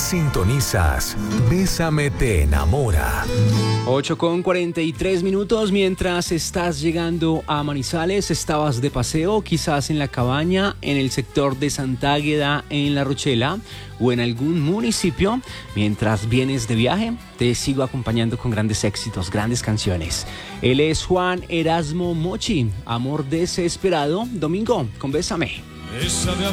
Sintonizas Bésame te enamora. 8:43, mientras estás llegando a Manizales, estabas de paseo, quizás en La Cabaña, en el sector de Santa Águeda, en La Rochela o en algún municipio. Mientras vienes de viaje, te sigo acompañando con grandes éxitos, grandes canciones. Él es Juan Erasmo Mochi, Amor Desesperado, domingo con Bésame. Bésame,